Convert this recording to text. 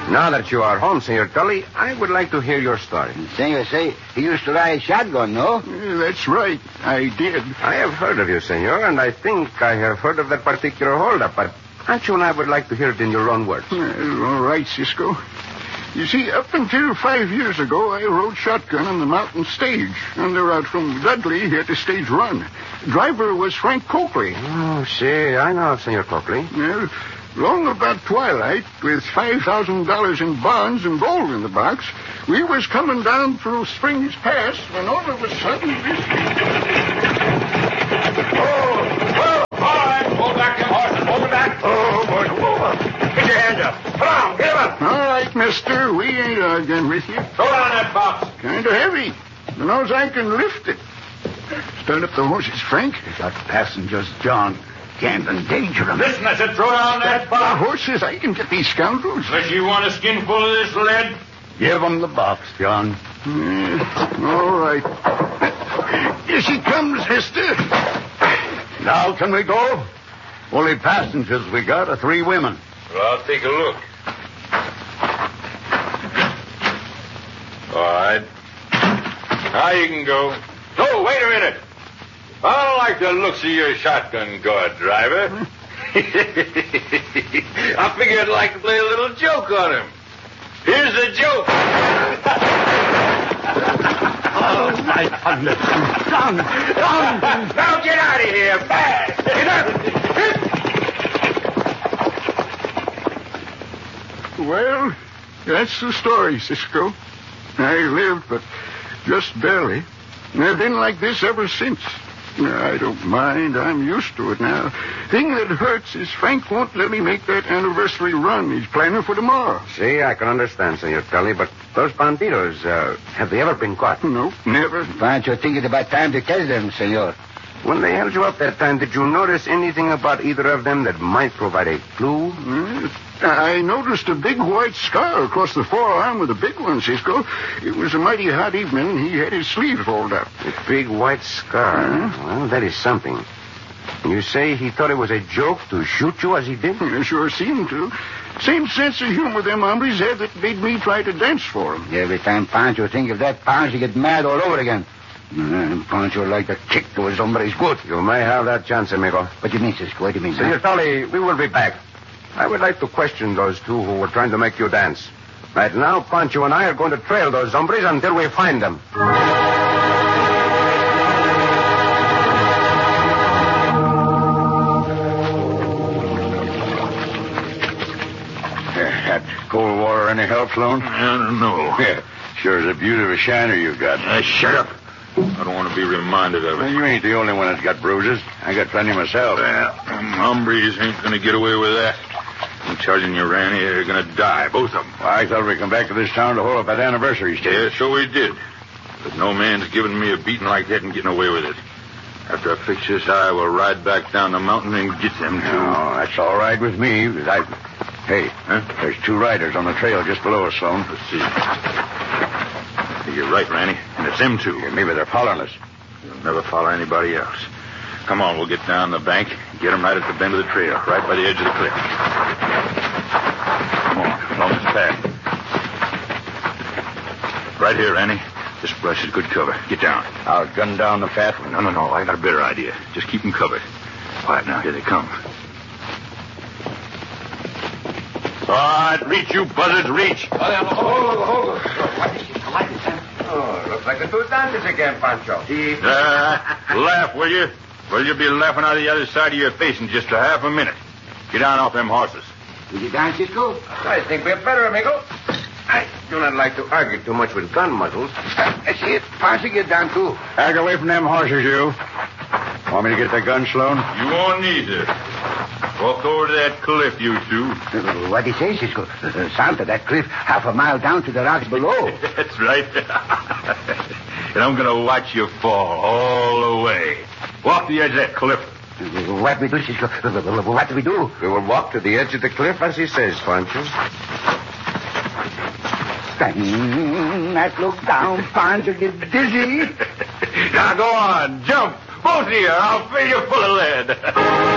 Now that you are home, Senor Tully, I would like to hear your story. Senor say he used to ride shotgun, no? That's right. I did. I have heard of you, Senor, and I think I have heard of that particular holdup, but Pancho and I would like to hear it in your own words. All right, Cisco. You see, up until 5 years ago, I rode shotgun on the mountain stage. On the route from Dudley here to Stage Run. Driver was Frank Coakley. Oh, see, I know Senor Coakley. Well, long about twilight, with $5,000 in bonds and gold in the box, we was coming down through Springs Pass when all of a sudden this... All right, hold back them horses. Hold them back. Oh, boy. Get your hands up. Come on, get 'em up. All right, mister, we ain't arguing with you. Throw down that box. Kind of heavy. But knows I can lift it. Start up the horses, Frank. We got passengers, John. Can't endanger them. Listen, I said throw down that The box. horses, I can get these scoundrels. Unless you want a skinful of this lead. Give them the box, John. All right. Here she comes, mister. Now can we go? Only passengers we got are 3 women. Well, I'll take a look. All right. Now you can go. No, wait a minute. I don't like the looks of your shotgun guard, driver. I figured I'd like to play a little joke on him. Here's the joke. Oh, my goodness. John! Now get out of here, fast. Get up. Well, that's the story, Cisco. I lived, but just barely. And I've been like this ever since. I don't mind. I'm used to it now. Thing that hurts is Frank won't let me make that anniversary run he's planning for tomorrow. See, I can understand, Senor Tully, but those bandidos, have they ever been caught? No, never. Pancho think it's about time to catch them, senor. When they held you up that time, did you notice anything about either of them that might provide a clue? I noticed a big white scar across the forearm with a big one, Cisco. It was a mighty hot evening, and he had his sleeve rolled up. A big white scar. Well, that is something. You say he thought it was a joke to shoot you as he did? It sure seemed to. Same sense of humor them hombres had that made me try to dance for him. Every time Pancho think of that, Pancho get mad all over again. Pancho like to kick those hombres good. You may have that chance, amigo. What do you mean, Cisco? What do you mean? Senor Tully, we will be back. I would like to question those 2 who were trying to make you dance. Right now, Pancho and I are going to trail those hombres until we find them. That cold water any help, Sloan? I don't know. Yeah, sure is a beauty of a shiner you've got. Shut up. I don't want to be reminded of Well, it. you ain't the only one that's got bruises. I got plenty myself. Well, them hombres ain't going to get away with that. I'm telling you, Randy, they're going to die, both of them. Well, I thought we'd come back to this town to hold up that anniversary stage. Yeah, so we did. But no man's giving me a beating like that and getting away with it. After I fix this eye, we'll ride back down the mountain and get them, too. No, that's all right with me. Hey, there's 2 riders on the trail just below us, Sloan. Let's see. You're right, Randy. And it's them 2. Yeah, maybe they're following us. They'll never follow anybody else. Come on, we'll get down the bank and get them right at the bend of the trail, right by the edge of the cliff. Come on, along this path. Right here, Randy. This brush is good cover. Get down. I'll gun down the fat one. No. I got a better idea. Just keep them covered. Quiet now. Here they come. All right, reach, you buzzards, reach. Oh, looks like the 2 dances again, Pancho. Laugh, will you? Well, you'll be laughing out of the other side of your face in just a half a minute. Get down off them horses. Will you down, Cisco? I think we're better, amigo. I do not like to argue too much with gun muzzles. I see it. Pancho get down, too. Back away from them horses, you. Want me to get the gun, Sloan? You won't need it. Walk over to that cliff, you 2. What do you say, Cisco? South of that cliff, half a mile down to the rocks below. That's right. And I'm going to watch you fall all the way. Walk the edge of that cliff. What we do, Cisco? What do we do? We will walk to the edge of the cliff as he says, Pancho. That look down, Pancho get dizzy. Now go on, jump. Both of you. I'll fill you full of lead.